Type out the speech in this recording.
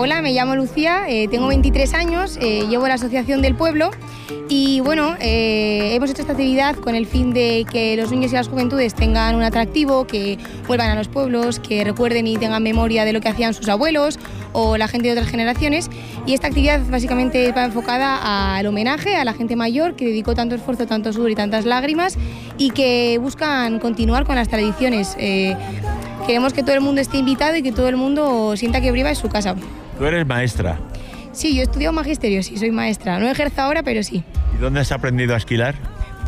Hola, me llamo Lucía, tengo 23 años, llevo la Asociación del Pueblo y bueno, hemos hecho esta actividad con el fin de que los niños y las juventudes tengan un atractivo, que vuelvan a los pueblos, que recuerden y tengan memoria de lo que hacían sus abuelos o la gente de otras generaciones, y esta actividad básicamente va enfocada al homenaje a la gente mayor que dedicó tanto esfuerzo, tanto sudor y tantas lágrimas y que buscan continuar con las tradiciones. Queremos que todo el mundo esté invitado y que todo el mundo sienta que Briva es su casa. Tú eres maestra. Sí, yo he estudiado magisterio, sí, soy maestra. No ejerzo ahora, pero sí. ¿Y dónde has aprendido a esquilar?